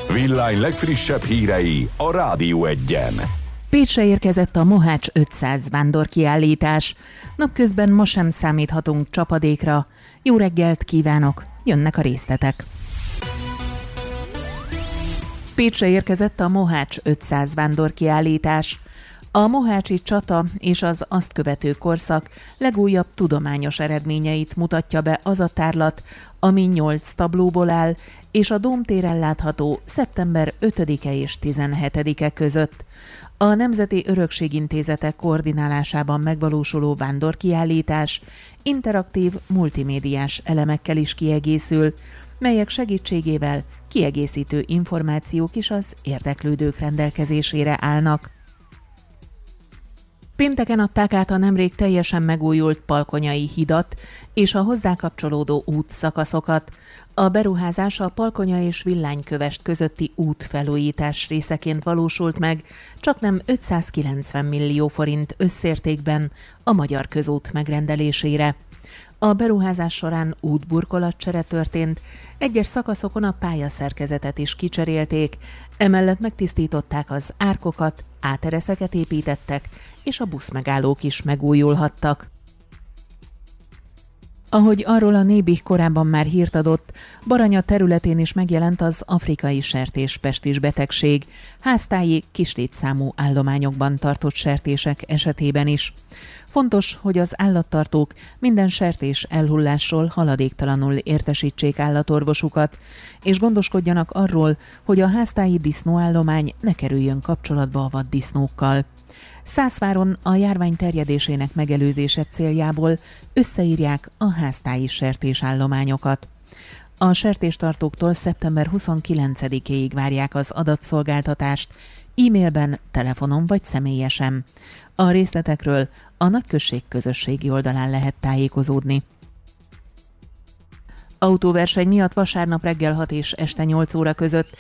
Villány legfrissebb hírei a Rádió Egyen. Pécsre érkezett a Mohács 500 vándorkiállítás. Napközben ma sem számíthatunk csapadékra. Jó reggelt kívánok, jönnek a részletek. Pécsre érkezett a Mohács 500 vándorkiállítás. A mohácsi csata és az azt követő korszak legújabb tudományos eredményeit mutatja be az a tárlat, ami 8 tablóból áll, és a Dómtéren látható szeptember 5-e és 17-e között. A Nemzeti Örökségintézetek koordinálásában megvalósuló vándorkiállítás interaktív, multimédiás elemekkel is kiegészül, melyek segítségével kiegészítő információk is az érdeklődők rendelkezésére állnak. Pénteken adták át a nemrég teljesen megújult Palkonyai hidat és a hozzá kapcsolódó útszakaszokat. A beruházás a Palkonya és Villánykövesd közötti útfelújítás részeként valósult meg, csaknem 590 millió forint összértékben a Magyar Közút megrendelésére. A beruházás során útburkolatcsere történt, egyes szakaszokon a pályaszerkezetet is kicserélték, emellett megtisztították az árkokat, átereszeket építettek, és a buszmegállók is megújulhattak. Ahogy arról a Nébih korábban már hírt adott, Baranya területén is megjelent az afrikai sertéspestis betegség, háztáji kislétszámú állományokban tartott sertések esetében is. Fontos, hogy az állattartók minden sertés elhullásról haladéktalanul értesítsék állatorvosukat, és gondoskodjanak arról, hogy a háztáji disznóállomány ne kerüljön kapcsolatba a vaddisznókkal. Szászváron a járvány terjedésének megelőzése céljából összeírják a háztáji sertésállományokat. A sertéstartóktól szeptember 29-éig várják az adatszolgáltatást, e-mailben, telefonon vagy személyesen. A részletekről a Nagyközség közösségi oldalán lehet tájékozódni. Autóverseny miatt vasárnap reggel 6 és este 8 óra között